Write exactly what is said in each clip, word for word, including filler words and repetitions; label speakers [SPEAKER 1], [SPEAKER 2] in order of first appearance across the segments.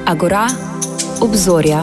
[SPEAKER 1] Agora, obzorja.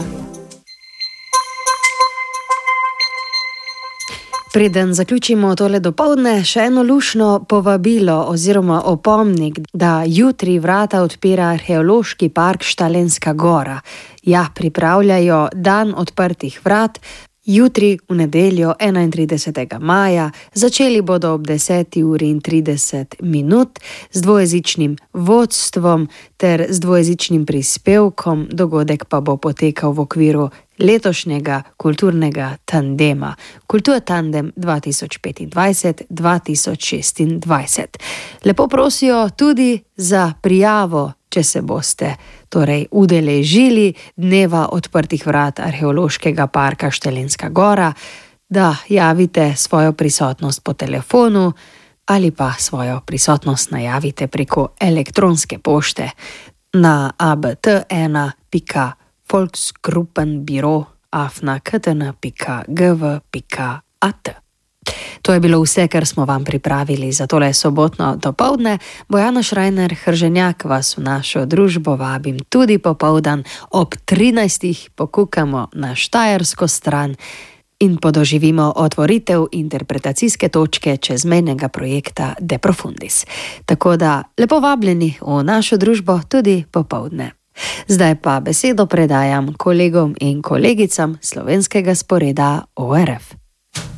[SPEAKER 1] Preden zaključimo tole dopoldne, še eno lušno povabilo oziroma opomnik, da jutri vrata odpira arheološki park Štalenska gora. Ja, pripravljajo dan odprtih vrat. Jutri, v nedeljo, enaintridesetega maja, začeli bodo ob deseti uri in trideset minut z dvojezičnim vodstvom ter z dvojezičnim prispevkom. Dogodek pa bo potekal v okviru letošnjega kulturnega tandema Kultur Tandem dva tisoč petindvajset dva tisoč šestindvajset. Lepo prosijo tudi za prijavo, če se boste torej udeležili dneva odprtih vrat arheološkega parka Štalenska gora, da javite svojo prisotnost po telefonu ali pa svojo prisotnost najavite preko elektronske pošte na a b t ena pika volksgruppenbiro afna k t n pika g v pika a t. To je bilo vse, kar smo vam pripravili za tole sobotno dopoldne. Bojana Šrajner Hrženjak vas v našo družbo vabim tudi popoldan. Ob trinajstih pokukamo na štajersko stran in podoživimo otvoritev interpretacijske točke čezmejnega projekta De Profundis. Tako da lepo vabljeni v našo družbo tudi popoldne. Zdaj pa besedo predajam kolegom in kolegicam slovenskega sporeda O R F.